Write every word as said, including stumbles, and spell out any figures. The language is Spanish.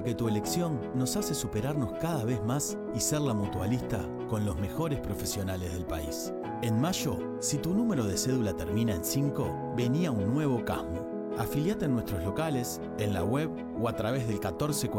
porque tu elección nos hace superarnos cada vez más y ser la mutualista con los mejores profesionales del país. En mayo, si tu número de cédula termina en cinco, vení a un nuevo Casmu. Afiliate en nuestros locales, en la web o a través del catorce